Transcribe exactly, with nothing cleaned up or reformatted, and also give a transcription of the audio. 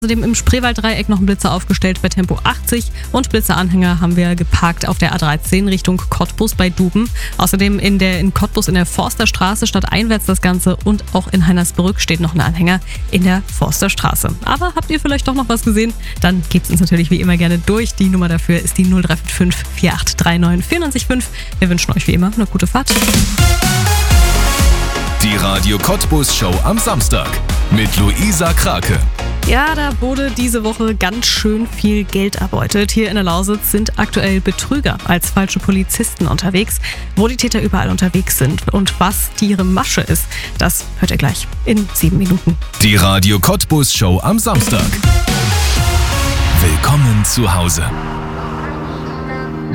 Außerdem im Spreewalddreieck noch ein Blitzer aufgestellt bei Tempo achtzig und Blitzeranhänger haben wir geparkt auf der A dreizehn Richtung Cottbus bei Duben. Außerdem in der in Cottbus in der Forsterstraße stadteinwärts das Ganze und auch in Heinersbrück steht noch ein Anhänger in der Forsterstraße. Aber habt ihr vielleicht doch noch was gesehen? Dann gebt uns natürlich wie immer gerne durch. Die Nummer dafür ist die null drei fünf fünf vier acht drei neun vier neun fünf. Wir wünschen euch wie immer eine gute Fahrt. Die Radio Cottbus Show am Samstag mit Luisa Krake. Ja, da wurde diese Woche ganz schön viel Geld erbeutet. Hier in der Lausitz sind aktuell Betrüger als falsche Polizisten unterwegs. Wo die Täter überall unterwegs sind und was die ihre Masche ist, das hört ihr gleich in sieben Minuten. Die Radio Cottbus Show am Samstag. Willkommen zu Hause.